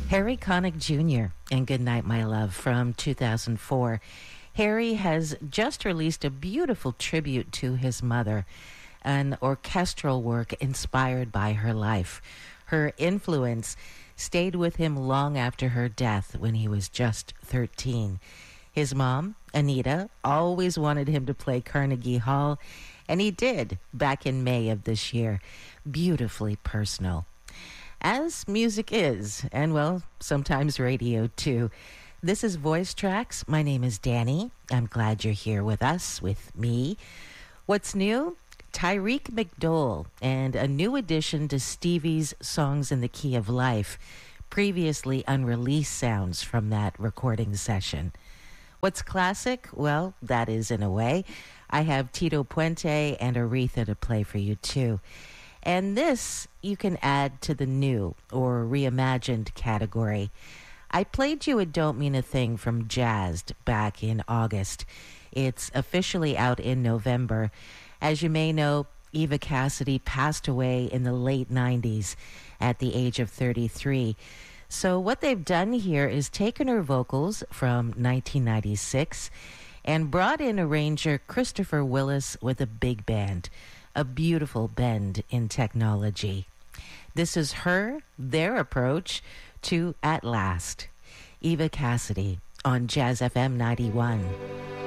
Harry Connick Jr. and Good Night, My Love from 2004. Harry has just released a beautiful tribute to his mother, an orchestral work inspired by her life. Her influence stayed with him long after her death when he was just 13. His mom, Anita, always wanted him to play Carnegie Hall, and he did back in May of this year. Beautifully personal. As music is, and well, sometimes radio too. This is Voice Tracks. My name is Danny. I'm glad you're here with us, with me. What's new? Tyreek McDowell and a new addition to Stevie's Songs in the Key of Life, previously unreleased sounds from that recording session. What's classic? Well, that is in a way. I have Tito Puente and Aretha to play for you too. And this you can add to the new or reimagined category. I played you a Don't Mean a Thing from Jazzed back in August. It's officially out in November. As you may know, Eva Cassidy passed away in the late 90s at the age of 33. So what they've done here is taken her vocals from 1996 and brought in arranger Christopher Willis with a big band. A beautiful bend in technology. This is their approach to At Last. Eva Cassidy on Jazz FM 91.